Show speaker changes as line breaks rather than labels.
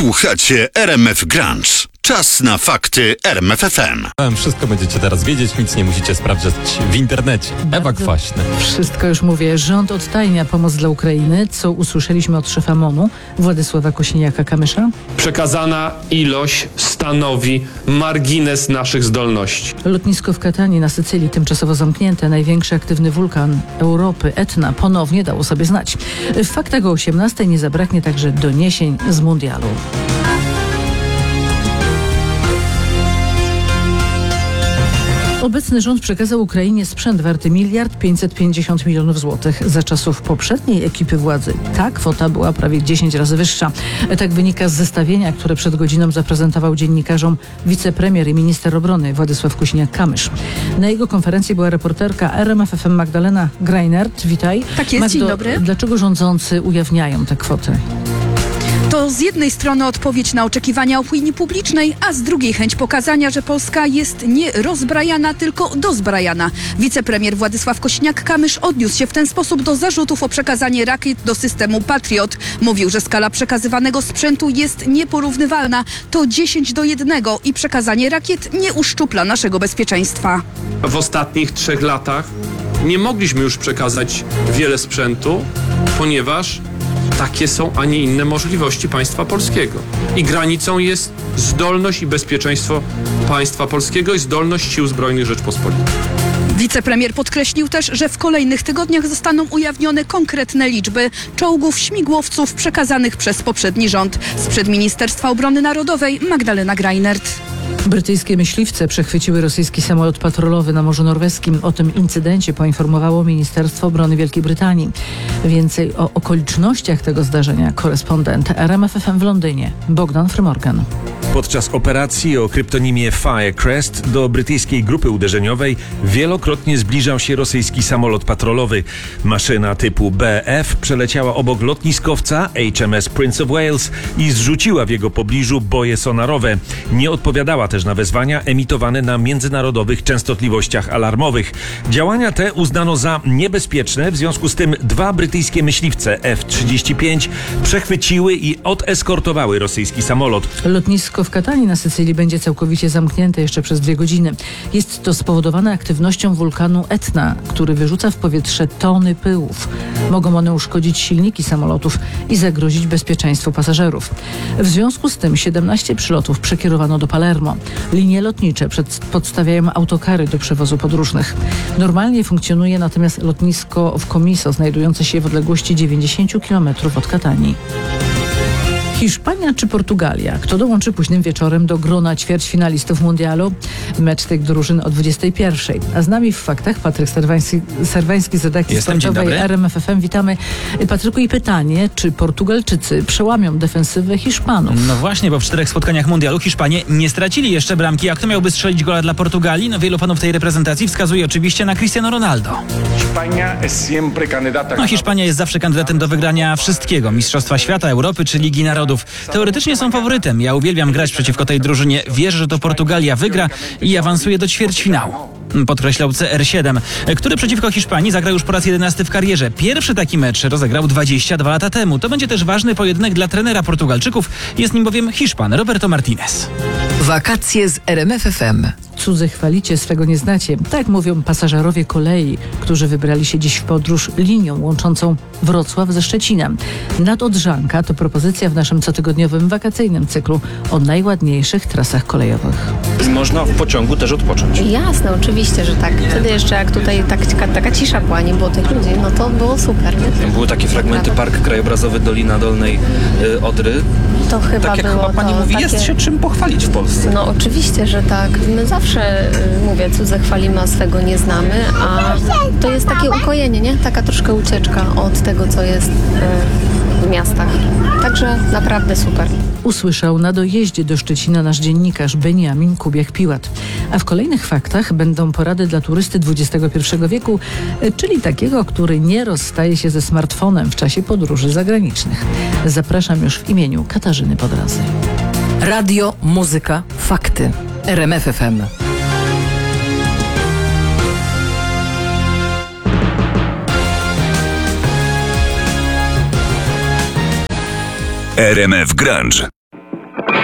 Słuchacie RMF Grunge. Czas na fakty RMF FM.
Wszystko będziecie teraz wiedzieć, nic nie musicie sprawdzać w internecie. Ewa Kwaśny.
Wszystko już mówię. Rząd odtajnia pomoc dla Ukrainy, co usłyszeliśmy od szefa MON-u Władysława Kosiniaka-Kamysza.
Przekazana ilość stanowi margines naszych zdolności.
Lotnisko w Katanii na Sycylii tymczasowo zamknięte. Największy aktywny wulkan Europy, Etna, ponownie dało sobie znać. W faktach o 18:00 nie zabraknie także doniesień z mundialu. Obecny rząd przekazał Ukrainie sprzęt warty 1,550 mld złotych. Za czasów poprzedniej ekipy władzy ta kwota była prawie 10 razy wyższa. Tak wynika z zestawienia, które przed godziną zaprezentował dziennikarzom wicepremier i minister obrony Władysław Kosiniak-Kamysz. Na jego konferencji była reporterka RMF FM Magdalena Greinert. Witaj.
Tak jest, dzień dobry.
Dlaczego rządzący ujawniają te kwoty?
To z jednej strony odpowiedź na oczekiwania opinii publicznej, a z drugiej chęć pokazania, że Polska jest nie rozbrajana, tylko dozbrajana. Wicepremier Władysław Kosiniak-Kamysz odniósł się w ten sposób do zarzutów o przekazanie rakiet do systemu Patriot. Mówił, że skala przekazywanego sprzętu jest nieporównywalna. To 10:1 i przekazanie rakiet nie uszczupla naszego bezpieczeństwa.
W ostatnich 3 latach nie mogliśmy już przekazać wiele sprzętu, ponieważ takie są, a nie inne możliwości państwa polskiego. I granicą jest zdolność i bezpieczeństwo państwa polskiego i zdolność Sił Zbrojnych Rzeczpospolitej.
Wicepremier podkreślił też, że w kolejnych tygodniach zostaną ujawnione konkretne liczby czołgów, śmigłowców przekazanych przez poprzedni rząd. Sprzed Ministerstwa Obrony Narodowej Magdalena Greinert.
Brytyjskie myśliwce przechwyciły rosyjski samolot patrolowy na Morzu Norweskim. O tym incydencie poinformowało Ministerstwo Obrony Wielkiej Brytanii. Więcej o okolicznościach tego zdarzenia korespondent RMF FM w Londynie, Bogdan Frymorgan.
Podczas operacji o kryptonimie Firecrest do brytyjskiej grupy uderzeniowej wielokrotnie zbliżał się rosyjski samolot patrolowy. Maszyna typu BF przeleciała obok lotniskowca HMS Prince of Wales i zrzuciła w jego pobliżu boje sonarowe. Nie odpowiadała też na wezwania emitowane na międzynarodowych częstotliwościach alarmowych. Działania te uznano za niebezpieczne, w związku z tym 2 brytyjskie myśliwce F-35 przechwyciły i odeskortowały rosyjski samolot.
Lotnisko w Katanii na Sycylii będzie całkowicie zamknięte jeszcze przez 2 godziny. Jest to spowodowane aktywnością wulkanu Etna, który wyrzuca w powietrze tony pyłów. Mogą one uszkodzić silniki samolotów i zagrozić bezpieczeństwu pasażerów. W związku z tym 17 przylotów przekierowano do Palermo. Linie lotnicze podstawiają autokary do przewozu podróżnych. Normalnie funkcjonuje natomiast lotnisko w Comiso, znajdujące się w odległości 90 km od Katanii. Hiszpania czy Portugalia? Kto dołączy późnym wieczorem do grona ćwierćfinalistów mundialu? Mecz tych drużyn o 21:00. A z nami w faktach Patryk Serwański z redakcji sportowej RMF FM. Witamy. Patryku, i pytanie, czy Portugalczycy przełamią defensywę Hiszpanów?
No właśnie, bo w 4 spotkaniach mundialu Hiszpanie nie stracili jeszcze bramki. A kto miałby strzelić gola dla Portugalii? No wielu panów tej reprezentacji wskazuje oczywiście na Cristiano Ronaldo. Hiszpania jest zawsze kandydatem do wygrania wszystkiego. Mistrzostwa Świata, Europy czy Ligi Narodów. Teoretycznie są faworytem. Ja uwielbiam grać przeciwko tej drużynie. Wierzę, że to Portugalia wygra i awansuje do ćwierćfinału. Podkreślał CR7, który przeciwko Hiszpanii zagrał już po raz 11 w karierze. Pierwszy taki mecz rozegrał 22 lata temu. To będzie też ważny pojedynek dla trenera Portugalczyków. Jest nim bowiem Hiszpan Roberto Martinez.
Wakacje z RMF FM.
Cudzy chwalicie, swego nie znacie. Tak mówią pasażerowie kolei, którzy wybrali się dziś w podróż linią łączącą Wrocław ze Szczecinem. Nadodrzanka to propozycja w naszym cotygodniowym wakacyjnym cyklu o najładniejszych trasach kolejowych.
Można w pociągu też odpocząć.
Jasne, oczywiście, że tak. Wtedy jeszcze jak tutaj taka cisza była, nie było tych ludzi, no to było super. Nie?
Były takie fragmenty, Park Krajobrazowy Dolina Dolnej Odry.
To chyba
tak jak
było
chyba pani
to
mówi,
takie...
jest się czym pochwalić w Polsce.
No oczywiście, że tak. My zawsze, mówię, cudze chwalimy, a swego nie znamy, a to jest takie ukojenie, nie? Taka troszkę ucieczka od tego, co jest w miastach. Także naprawdę super.
Usłyszał na dojeździe do Szczecina nasz dziennikarz Beniamin Kubiak-Piłat. A w kolejnych faktach będą porady dla turysty XXI wieku, czyli takiego, który nie rozstaje się ze smartfonem w czasie podróży zagranicznych. Zapraszam już w imieniu Katarzyny Podrazy.
Radio, muzyka, fakty. RMF FM.
RMF Grunge.